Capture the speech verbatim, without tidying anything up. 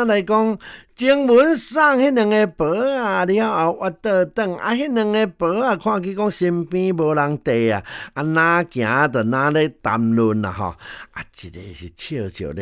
啊来讲，前文送迄两个婆啊，了后我倒转啊，迄两个婆啊，看去讲身边无人缀啊，啊哪行着哪咧谈论啦吼，啊一个是笑笑咧